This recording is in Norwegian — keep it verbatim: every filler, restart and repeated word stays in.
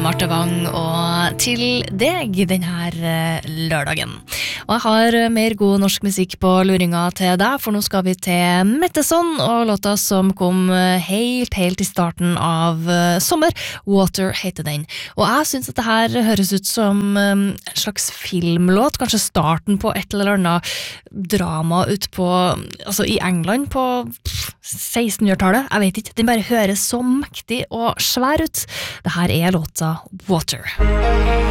Marte Wang og til deg denne lørdagen. Og jeg har mer god norsk musikk på luringa til deg, for nå skal vi til Metteson og låta som kom helt, helt i starten av sommer. Water heter den. Og jeg synes at det her høres ut som en slags filmlåt, kanskje starten på et eller annet drama ut på, altså i England på sekstenhundretallet, jeg vet ikke, den bare høres så mektig og svær ut. Det her er låta Water.